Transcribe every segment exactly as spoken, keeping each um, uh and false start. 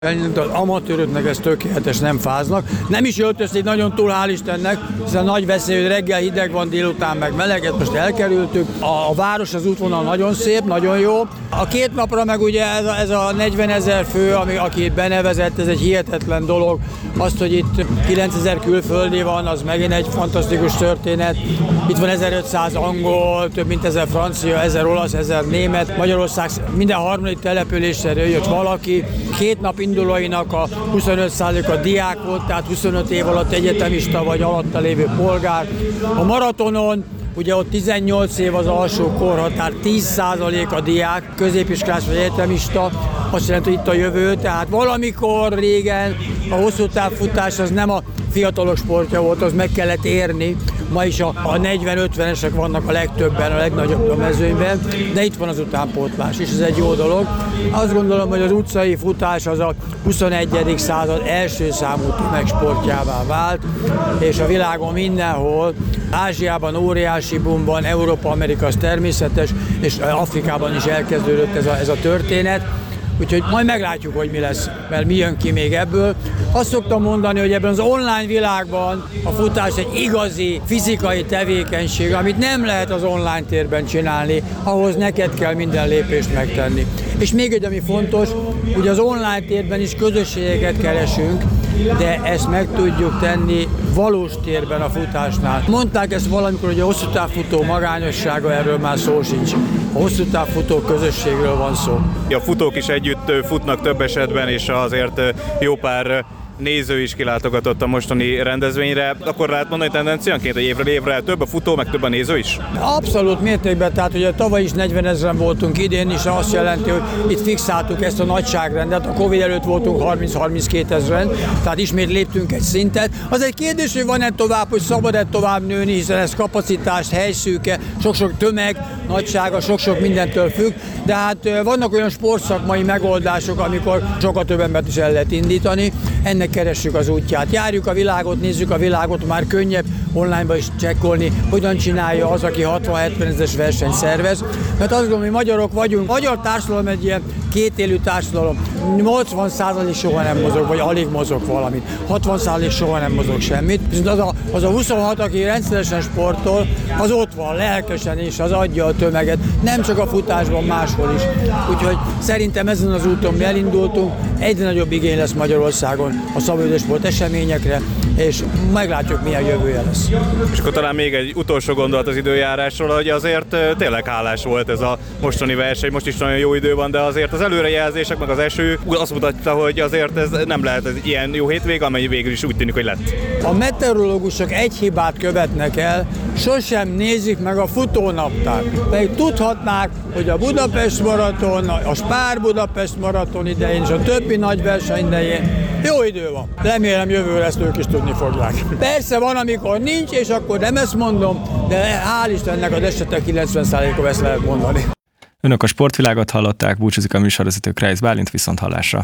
Az amatőröknek ez tökéletes, nem fáznak. Nem is öltözték nagyon túl, hál' Istennek, hiszen nagy veszély, hogy reggel hideg van, délután meg meleget, most elkerültük. A, a város, az útvonal nagyon szép, nagyon jó. A két napra meg ugye ez a, ez a negyvenezer fő, ami, aki itt benevezett, ez egy hihetetlen dolog. Azt, hogy itt kilencezer külföldi van, az megint egy fantasztikus történet. Itt van ezerötszáz angol, több mint ezer francia, ezer olasz, ezer német. Magyarország minden harmadik településre jött valaki. Két nap indulóinak a huszonöt százaléka diák volt, tehát huszonöt év alatt egyetemista vagy alatta lévő polgár. A maratonon ugye ott tizennyolc év az alsó korhatár, tíz százalék a diák, középiskolás vagy egyetemista, azt jelenti, hogy itt a jövő, tehát valamikor régen a hosszú távfutás az nem a fiatalok sportja volt, az meg kellett érni. Ma is a, a negyven-ötvenesek vannak a legtöbben, a legnagyobb a mezőnyben, de itt van az utánpótlás, és ez egy jó dolog. Azt gondolom, hogy az utcai futás az a huszonegyedik század első számú tömegsportjává vált, és a világon mindenhol, Ázsiában óriási boom van, Európa, Amerika az természetes, és Afrikában is elkezdődött ez a, ez a történet. Úgyhogy majd meglátjuk, hogy mi lesz, mert mi jön ki még ebből. Azt szoktam mondani, hogy ebben az online világban a futás egy igazi fizikai tevékenység, amit nem lehet az online térben csinálni, ahhoz neked kell minden lépést megtenni. És még egy, ami fontos, hogy az online térben is közösségeket keresünk, de ezt meg tudjuk tenni valós térben a futásnál. Mondták ezt valamikor, hogy a hosszú távfutó magányossága, erről már szó sincs. A hosszú távfutó közösségről van szó. A futók is együtt futnak több esetben, és azért jó pár néző is kilátogatott a mostani rendezvényre. Akkor lehet mondani tendenciánként, hogy évről évre több a futó, meg több a néző is? Abszolút mértékben, tehát ugye tavaly is negyvenezren voltunk, idén is, azt jelenti, hogy itt fixáltuk ezt a nagyságrendet, a Covid előtt voltunk harminc-harminckét ezren, tehát ismét léptünk egy szintet. Az egy kérdés, hogy van-e tovább, hogy szabad-e tovább nőni, hiszen ez kapacitást, helyszűke, sok-sok tömeg, nagysága, sok-sok mindentől függ, de hát vannak olyan sportszakmai megoldások, amikor sokkal több embert is el lehet indítani. Ennek keressük az útját. Járjuk a világot, nézzük a világot, már könnyebb online-ba is csekkolni, hogyan csinálja az, aki hatvan-hetven ezeres versenyt szervez. Mert azt gondolom, hogy magyarok vagyunk. A magyar társadalom egy ilyen kétélű társadalom. nyolcvan százalék soha nem mozog, vagy alig mozog valamit. hatvan százalék soha nem mozog semmit. Viszont az a, az a huszonhat, aki rendszeresen sportol, az ott van lelkesen, és az adja a tömeget. Nem csak a futásban, máshol is. Úgyhogy szerintem ezen az úton mi elindultunk. Egyre nagyobb igény lesz Magyarországon a szabadidősport eseményekre, és meglátjuk, milyen jövője lesz. És akkor talán még egy utolsó gondolat az időjárásról, hogy azért tényleg hálás volt ez a mostani verseny, most is nagyon jó idő van, de azért az előrejelzések, meg az eső azt mutatta, hogy azért ez nem lehet ez ilyen jó hétvége, amely végül is úgy tűnik, hogy lett. A meteorológusok egy hibát követnek el, sosem nézik meg a futónaptárt. Pedig tudhatnák, hogy a Budapest maraton, a Spár Budapest maraton idején és a többi nagy verseny idején jó idő van. Remélem jövőre ezt ők is tudni fogják. Persze van, amikor nincs, és akkor nem ezt mondom, de hál' Istennek az esetek kilencven százalékban ezt lehet mondani. Önök a sportvilágot hallották, búcsúzik a műsorvezető Kreisz Bálint, viszont hallásra.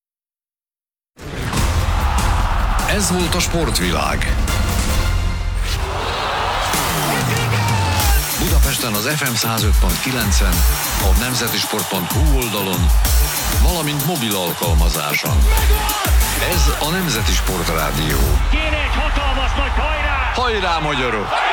Ez volt a Sportvilág. Budapesten az ef em száz öt pont kilencen, a nemzetisport pont hu oldalon, valamint mobil alkalmazáson. Ez a Nemzeti Sport Rádió. Kéne egy hatalmas nagy hajrá! Hajrá, magyarok!